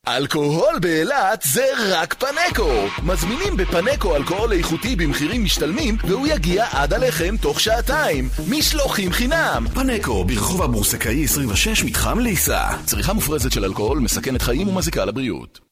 אלכוהול באילת זה רק פנקו. מזמינים בפנקו אלכוהול איכותי במחירים משתלמים, והוא יגיע עד עליכם תוך שעתיים. משלוחים חינם. פנקו, ברחוב הבורסקאי 26, מתחם ליסה. צריכה מופרזת של אלכוהול מסכנת חיים ומזיקה לבריאות.